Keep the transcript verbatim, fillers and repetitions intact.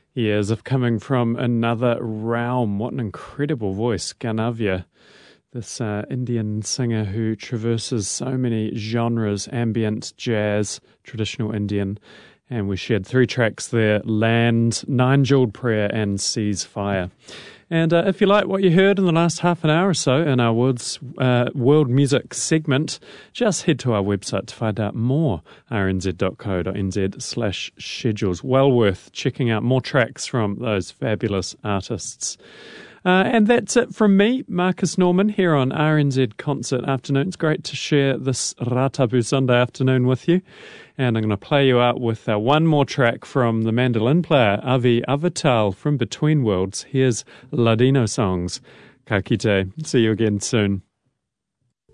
Yeah, as if coming from another realm. What an incredible voice, Ganavia, this uh, Indian singer who traverses so many genres, ambient, jazz, traditional Indian. And we shared three tracks there, Land, Nine Jeweled Prayer and Seas Fire. And uh, if you like what you heard in the last half an hour or so in our world's, uh, world music segment, just head to our website to find out more, r n z dot co dot n z slash schedules. Well worth checking out more tracks from those fabulous artists. Uh, and that's it from me, Marcus Norman, here on R N Z Concert Afternoon. It's great to share this Ratapu Sunday afternoon with you. And I'm going to play you out with uh, one more track from the mandolin player, Avi Avatal from Between Worlds. Here's Ladino Songs. Ka kite. See you again soon.